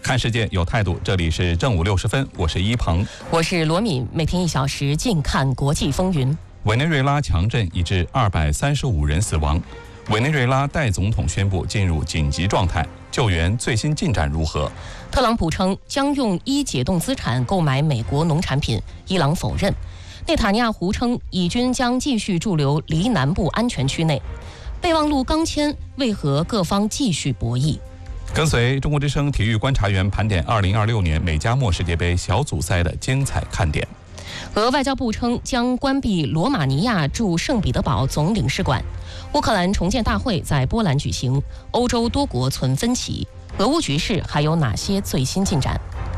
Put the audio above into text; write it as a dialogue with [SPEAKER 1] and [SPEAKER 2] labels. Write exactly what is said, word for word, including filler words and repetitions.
[SPEAKER 1] 看世界有态度，这里是正午六十分，我是一鹏，
[SPEAKER 2] 我是罗敏，每天一小时近看国际风云。
[SPEAKER 1] 委内瑞拉强震已致二百三十五人死亡，委内瑞拉代总统宣布进入紧急状态，救援最新进展如何？
[SPEAKER 2] 特朗普称将用一解冻资产购买美国农产品，伊朗否认。内塔尼亚胡称以军将继续驻留黎南部安全区内。备忘录刚签，为何各方继续博弈？
[SPEAKER 1] 跟随中国之声体育观察员盘点二零二六年美加墨世界杯小组赛的精彩看点。
[SPEAKER 2] 俄外交部称将关闭罗马尼亚驻圣彼得堡总领事馆。乌克兰重建大会在波兰举行，欧洲多国存分歧。俄乌局势还有哪些最新进展？